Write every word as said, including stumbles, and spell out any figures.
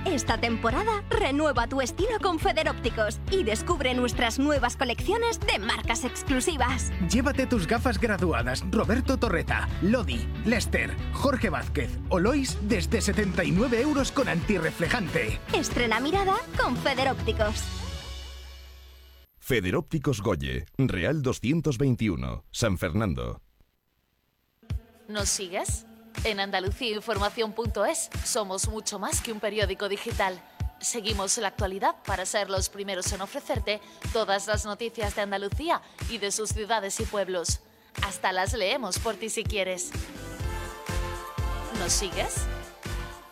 Esta temporada renueva tu estilo con Federópticos y descubre nuestras nuevas colecciones de marcas exclusivas. Llévate tus gafas graduadas Roberto Torreta, Lodi, Lester, Jorge Vázquez o Lois desde setenta y nueve euros con antirreflejante. Estrena mirada con Federópticos. Federópticos Goye, Real doscientos veintiuno, San Fernando. ¿Nos sigues? En Andalucía Información punto es somos mucho más que un periódico digital. Seguimos la actualidad para ser los primeros en ofrecerte todas las noticias de Andalucía y de sus ciudades y pueblos. Hasta las leemos por ti si quieres. ¿Nos sigues?